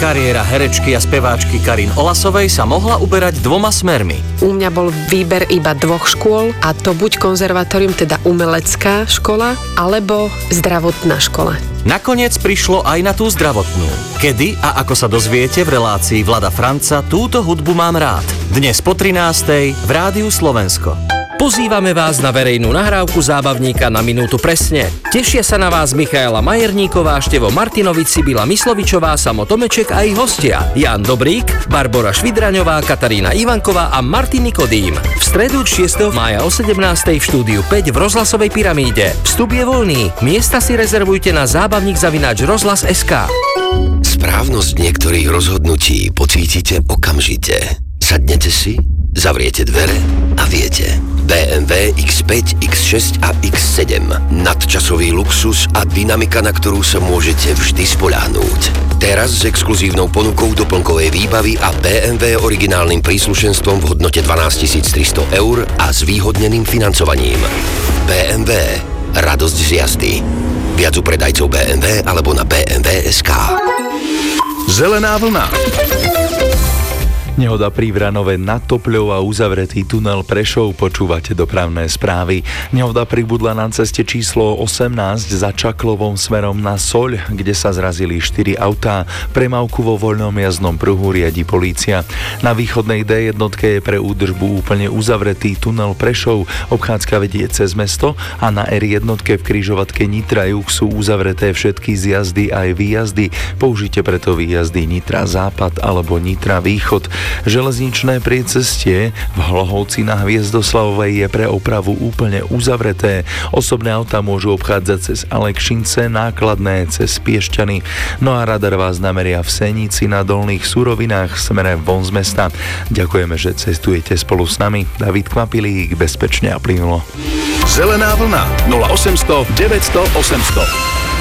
Kariéra herečky a speváčky Karin Olasovej sa mohla uberať dvoma smermi. U mňa bol výber iba 2 škôl, a to buď konzervatórium, teda umelecká škola, alebo zdravotná škola. Nakoniec prišlo aj na tú zdravotnú. Kedy a ako sa dozviete v relácii Vlada Franca Túto hudbu mám rád. Dnes po 13:00 v Rádiu Slovensko. Pozývame vás na verejnú nahrávku Zábavníka na minútu presne. Tešia sa na vás Michaela Majerníková, Števo Martinovič, Sibila Myslovičová, Samo Tomeček a ich hostia Jan Dobrík, Barbora Švidraňová, Katarína Ivanková a Martin Nikodým. V stredu 6. mája o 17:00 v štúdiu 5 v Rozhlasovej pyramíde. Vstup je voľný. Miesta si rezervujte na zábavník@rozhlas.sk. Správnosť niektorých rozhodnutí pocítite okamžite. Sadnete si, zavriete dvere a viete. BMW X5, X6 a X7. Nadčasový luxus a dynamika, na ktorú sa môžete vždy spoľahnúť. Teraz s exkluzívnou ponukou doplnkovej výbavy a BMW originálnym príslušenstvom v hodnote 12 300 € a zvýhodneným financovaním. BMW. Radosť z jazdy. Viac u predajcov BMW alebo na BMW.sk. Zelená vlna. Nehoda pri Vranove nad Topľou a uzavretý tunel Prešov, počúvate dopravné správy. Nehoda pribudla na ceste číslo 18 za Čaklovom smerom na Soľ, kde sa zrazili 4 autá. Premávku vo voľnom jazdnom pruhu riadi polícia. Na východnej D1 je pre údržbu úplne uzavretý tunel Prešov, obchádzka vedie cez mesto a na R1 v križovatke Nitra Juh sú uzavreté všetky zjazdy aj výjazdy. Použite preto výjazdy Nitra Západ alebo Nitra Východ. Železničné priecestie v Hlohovci na Hviezdoslavovej je pre opravu úplne uzavreté. Osobné autá môžu obchádzať cez Alekšince, nákladné cez Piešťany. No a radar vás nameria v Senici na Dolných Surovinách smere von z mesta. Ďakujeme, že cestujete spolu s nami. David Kvapilík, bezpečne a plynulo. Zelená vlna 0800 900 800.